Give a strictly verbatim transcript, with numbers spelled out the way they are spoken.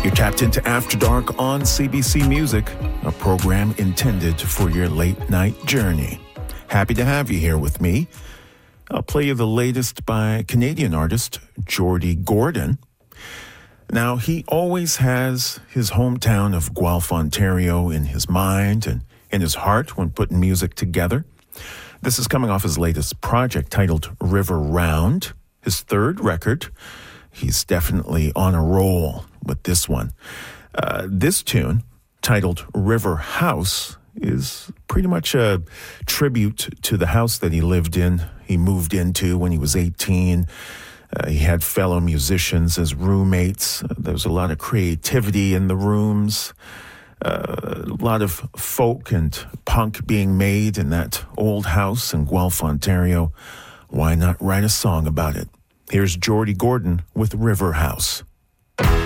You're tapped into After Dark on C B C Music, a program intended for your late night journey. Happy to have you here with me. I'll play you the latest by Canadian artist Geordie Gordon. Now, he always has his hometown of Guelph, Ontario in his mind and in his heart when putting music together. This is coming off his latest project titled River Round, his third record. He's definitely on a roll with this one. Uh, this tune, titled River House, is pretty much a tribute to the house that he lived in. He moved into when he was eighteen. Uh, he had fellow musicians as roommates. Uh, there was a lot of creativity in the rooms. Uh, a lot of folk and punk being made in that old house in Guelph, Ontario. Why not write a song about it? Here's Geordie Gordon with River House.